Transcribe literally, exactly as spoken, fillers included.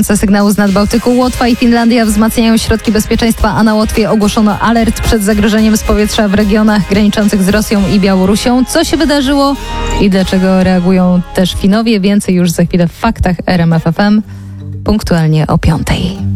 Sygnału z Nadbałtyku Łotwa i Finlandia wzmacniają środki bezpieczeństwa, a na Łotwie ogłoszono alert przed zagrożeniem z powietrza w regionach graniczących z Rosją i Białorusią. Co się wydarzyło i dlaczego reagują też Finowie? Więcej już za chwilę w faktach R M F F M, punktualnie o piątej.